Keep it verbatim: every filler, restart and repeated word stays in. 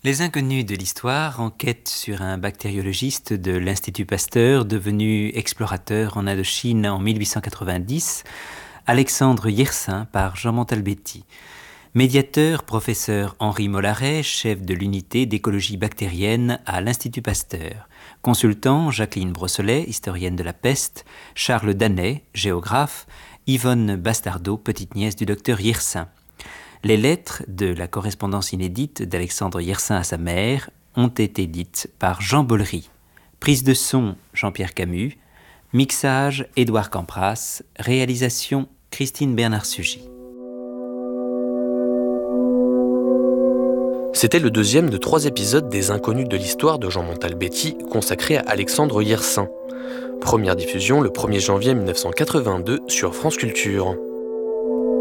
Les inconnus de l'histoire enquêtent sur un bactériologiste de l'Institut Pasteur devenu explorateur en Indochine en mille huit cent quatre-vingt-dix, Alexandre Yersin par Jean Montalbetti. Médiateur, professeur Henri Mollaret, chef de l'unité d'écologie bactérienne à l'Institut Pasteur. Consultant, Jacqueline Brossolet, historienne de la peste, Charles Danet, géographe, Yvonne Bastardeau, petite-nièce du docteur Yersin. Les lettres de la correspondance inédite d'Alexandre Yersin à sa mère ont été dites par Jean Bollery. Prise de son, Jean-Pierre Camus. Mixage, Édouard Campras. Réalisation, Christine Bernard-Sugy. C'était le deuxième de trois épisodes des Inconnus de l'histoire de Jean Montalbetti, consacré à Alexandre Yersin. Première diffusion le premier janvier mille neuf cent quatre-vingt-deux sur France Culture.